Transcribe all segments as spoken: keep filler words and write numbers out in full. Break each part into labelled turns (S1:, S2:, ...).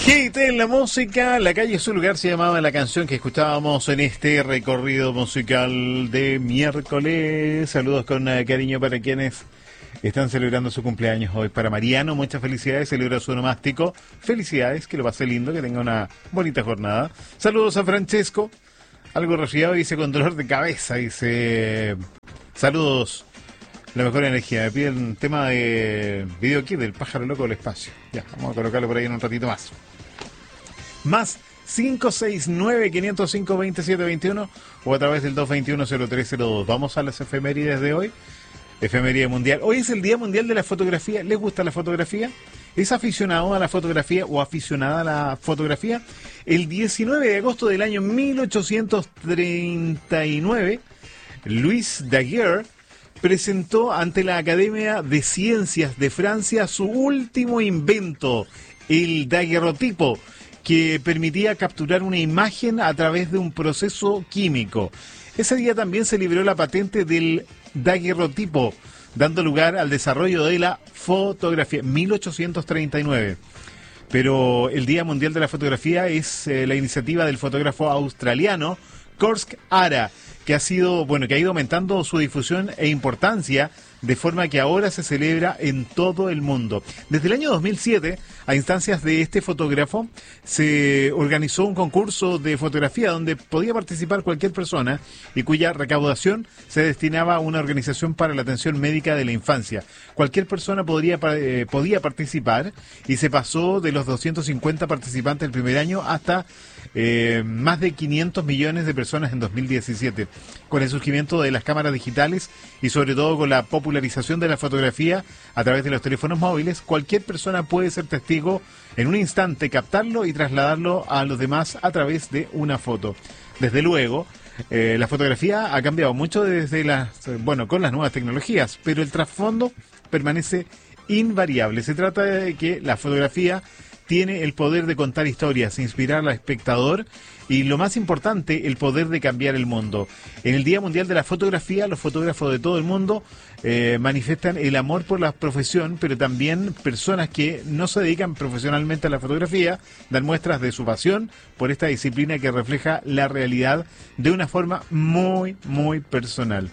S1: Hit en la música, La calle es su lugar, se llamaba la canción que escuchábamos en este recorrido musical de miércoles. Saludos con uh, cariño para quienes están celebrando su cumpleaños hoy. Para Mariano, muchas felicidades, celebra su onomástico. Felicidades, que lo pase lindo, que tenga una bonita jornada. Saludos a Francesco, algo resfriado, dice con dolor de cabeza, dice saludos. La mejor energía. Me pide el tema de Video Kid del pájaro loco del espacio. Ya, vamos a colocarlo por ahí en un ratito más. Más cinco seis nueve, cinco cero cinco, dos siete dos uno o a través del dos dos uno, cero tres cero dos. Vamos a las efemérides de hoy. Efeméride mundial. Hoy es el Día Mundial de la Fotografía. ¿Les gusta la fotografía? ¿Es aficionado a la fotografía o aficionada a la fotografía? El diecinueve de agosto del año mil ochocientos treinta y nueve, Louis Daguerre presentó ante la Academia de Ciencias de Francia su último invento, el daguerrotipo, que permitía capturar una imagen a través de un proceso químico. Ese día también se liberó la patente del daguerrotipo, dando lugar al desarrollo de la fotografía, mil ochocientos treinta y nueve. Pero el Día Mundial de la Fotografía es eh, la iniciativa del fotógrafo australiano Korsk Ara, que ha sido, bueno, que ha ido aumentando su difusión e importancia, de forma que ahora se celebra en todo el mundo. Desde el año dos mil siete, a instancias de este fotógrafo, se organizó un concurso de fotografía donde podía participar cualquier persona y cuya recaudación se destinaba a una organización para la atención médica de la infancia. Cualquier persona podría, eh, podía participar y se pasó de los doscientos cincuenta participantes el primer año hasta eh, más de quinientos millones de personas en dos mil diecisiete. Con el surgimiento de las cámaras digitales y sobre todo con la popularización de la fotografía a través de los teléfonos móviles, cualquier persona puede ser testigo en un instante, captarlo y trasladarlo a los demás a través de una foto. Desde luego, eh, la fotografía ha cambiado mucho desde las, bueno, con las nuevas tecnologías, pero el trasfondo permanece invariable. Se trata de que la fotografía tiene el poder de contar historias, inspirar al espectador y, lo más importante, el poder de cambiar el mundo. En el Día Mundial de la Fotografía, los fotógrafos de todo el mundo eh, manifiestan el amor por la profesión, pero también personas que no se dedican profesionalmente a la fotografía dan muestras de su pasión por esta disciplina que refleja la realidad de una forma muy, muy personal.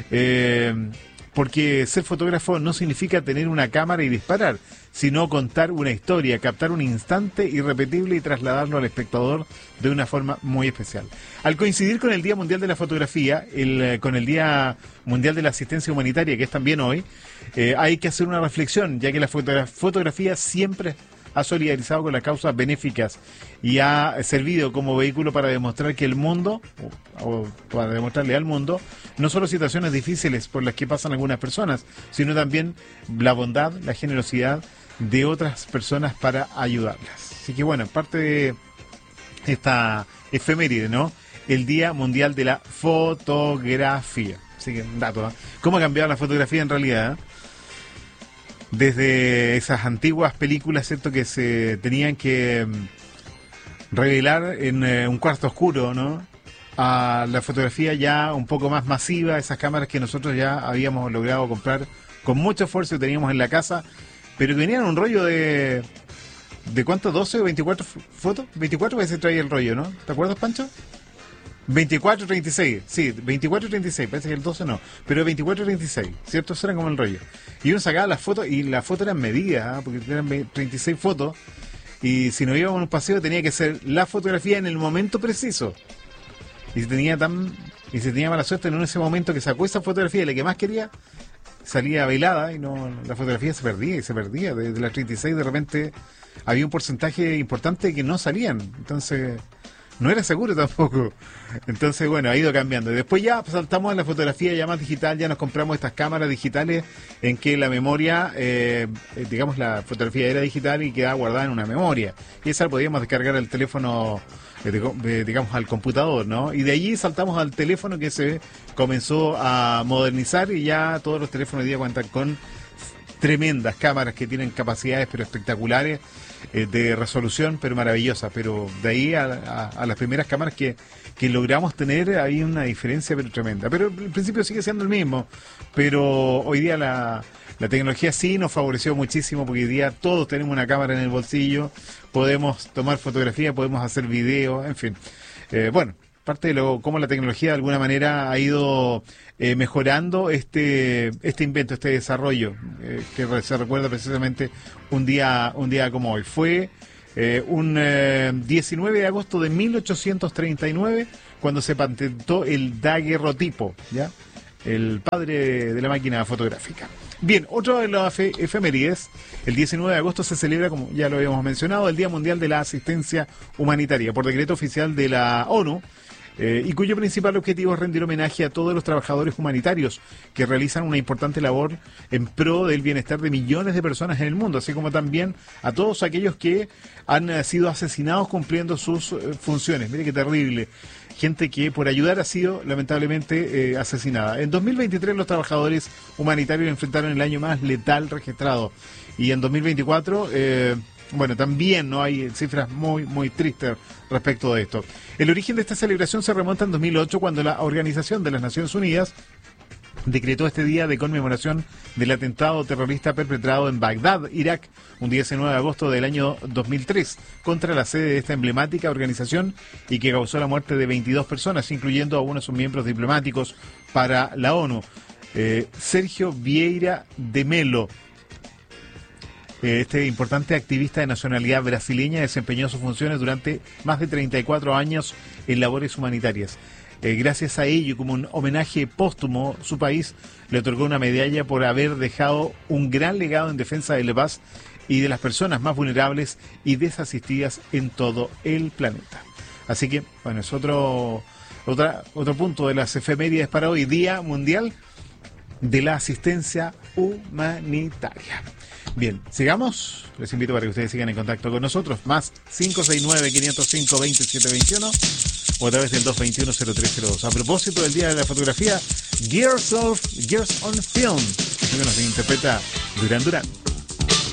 S1: Eh, porque ser fotógrafo no significa tener una cámara y disparar, sino contar una historia, captar un instante irrepetible y trasladarlo al espectador de una forma muy especial. Al coincidir con el Día Mundial de la Fotografía, el, con el Día Mundial de la Asistencia Humanitaria, que es también hoy, eh, hay que hacer una reflexión, ya que la fotogra- fotografía siempre ha solidarizado con las causas benéficas y ha servido como vehículo para demostrar que el mundo, o, o para demostrarle al mundo, no solo situaciones difíciles por las que pasan algunas personas, sino también la bondad, la generosidad de otras personas para ayudarlas. Así que bueno, parte de esta efeméride, ¿no? El Día Mundial de la Fotografía. Así que un dato, ¿eh? ¿Cómo ha cambiado la fotografía en realidad? ¿Eh? Desde esas antiguas películas, ¿cierto?, que se tenían que revelar en eh, un cuarto oscuro, ¿no?, a la fotografía ya un poco más masiva, esas cámaras que nosotros ya habíamos logrado comprar con mucho esfuerzo y teníamos en la casa, pero que venían un rollo de... ¿De cuánto? ¿doce o veinticuatro fotos? veinticuatro veces traía el rollo, ¿no? ¿Te acuerdas, Pancho? veinticuatro treinta y seis, sí, veinticuatro treinta y seis, parece que el doce no, pero veinticuatro treinta y seis, ¿cierto? Eso era como el rollo. Y uno sacaba las fotos y las fotos eran medidas, ¿eh? Porque eran treinta y seis fotos, y si nos íbamos a un paseo tenía que ser la fotografía en el momento preciso. Y si tenía tan y si tenía mala suerte en ese momento que sacó esa fotografía y la que más quería, salía velada y no la fotografía se perdía y se perdía. Desde las treinta y seis de repente había un porcentaje importante que no salían. Entonces... no era seguro tampoco. Entonces, bueno, ha ido cambiando. Y después ya saltamos a la fotografía ya más digital, ya nos compramos estas cámaras digitales en que la memoria, eh, digamos, la fotografía era digital y quedaba guardada en una memoria. Y esa la podíamos descargar al teléfono, eh, digamos, al computador, ¿no? Y de allí saltamos al teléfono, que se comenzó a modernizar y ya todos los teléfonos hoy día cuentan con tremendas cámaras que tienen capacidades pero espectaculares, eh, de resolución pero maravillosa. Pero de ahí a, a, a las primeras cámaras que, que logramos tener hay una diferencia pero tremenda, pero el principio sigue siendo el mismo. Pero hoy día la, La tecnología sí nos favoreció muchísimo porque hoy día todos tenemos una cámara en el bolsillo, podemos tomar fotografía, podemos hacer video, en fin. Eh, bueno, parte de lo cómo la tecnología de alguna manera ha ido eh, mejorando este este invento, este desarrollo, eh, que se recuerda precisamente un día un día como hoy. Fue eh, un eh, diecinueve de agosto de mil ochocientos treinta y nueve cuando se patentó el daguerrotipo, ¿ya? El padre de la máquina fotográfica. Bien, otro de las efemérides, el diecinueve de agosto se celebra, como ya lo habíamos mencionado, el Día Mundial de la Asistencia Humanitaria, por decreto oficial de la ONU, eh, y cuyo principal objetivo es rendir homenaje a todos los trabajadores humanitarios que realizan una importante labor en pro del bienestar de millones de personas en el mundo, así como también a todos aquellos que han eh, sido asesinados cumpliendo sus eh, funciones. Mire qué terrible. Gente que por ayudar ha sido lamentablemente eh, asesinada. En dos mil veintitrés los trabajadores humanitarios enfrentaron el año más letal registrado. Y en dos mil veinticuatro, eh, bueno, también no hay cifras muy, muy tristes respecto de esto. El origen de esta celebración se remonta en dos mil ocho, cuando la Organización de las Naciones Unidas decretó este día de conmemoración del atentado terrorista perpetrado en Bagdad, Irak, un diecinueve de agosto del año dos mil tres, contra la sede de esta emblemática organización y que causó la muerte de veintidós personas, incluyendo a uno de sus miembros diplomáticos para la ONU, eh, Sergio Vieira de Melo. Este importante activista de nacionalidad brasileña desempeñó sus funciones durante más de treinta y cuatro años en labores humanitarias. Eh, gracias a ello, como un homenaje póstumo, su país le otorgó una medalla por haber dejado un gran legado en defensa de la paz y de las personas más vulnerables y desasistidas en todo el planeta. Así que, bueno, es otro, otra, otro punto de las efemérides para hoy, Día Mundial de la Asistencia Humanitaria. Bien, sigamos. Les invito para que ustedes sigan en contacto con nosotros. Más cinco seis nueve, cinco cero cinco, dos siete dos uno o a través del dos dos uno, cero tres cero dos. A propósito del Día de la Fotografía, Gears of Gears on Film, que nos interpreta Duran Duran.